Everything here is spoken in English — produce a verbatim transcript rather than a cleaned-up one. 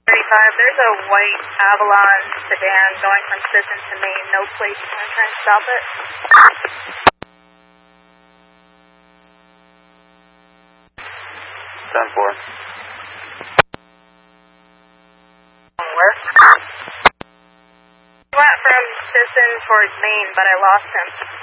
thirty-five, there's a white Avalon sedan going from Sisson to Maine, no plate. You want to try and stop it? ten four. Where? He went from Sisson towards Maine, but I lost him.